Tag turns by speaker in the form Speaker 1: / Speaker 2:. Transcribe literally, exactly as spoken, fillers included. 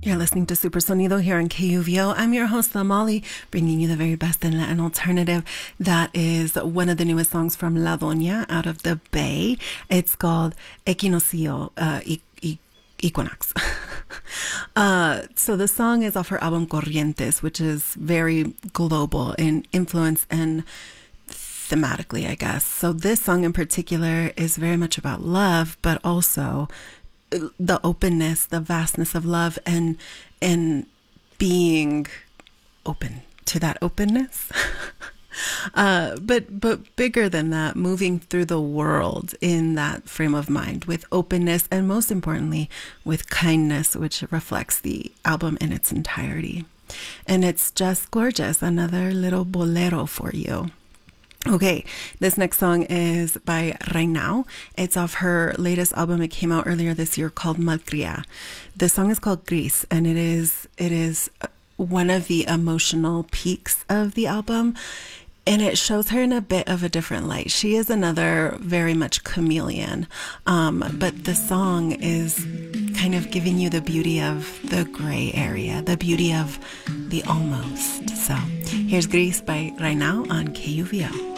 Speaker 1: You're listening to Super Sonido here on K U V O. I'm your host, La Molly, bringing you the very best in Latin alternative. That is one of the newest songs from La Doña out of the Bay. It's called Equinoccio, uh, e- e- Equinox. uh, so the song is off her album Corrientes, which is very global in influence and thematically, I guess. So this song in particular is very much about love, but also the openness, the vastness of love, and and being open to that openness. uh, but but bigger than that, moving through the world in that frame of mind with openness, and most importantly, with kindness, which reflects the album in its entirety. And it's just gorgeous. Another little bolero for you. Okay, this next song is by Reinao. It's off her latest album. It came out earlier this year called Malcria. The song is called Gris, and it is it is one of the emotional peaks of the album, and it shows her in a bit of a different light. She is another very much chameleon, um, but the song is kind of giving you the beauty of the gray area, the beauty of the almost. So here's Gris by Reinao on K U V O.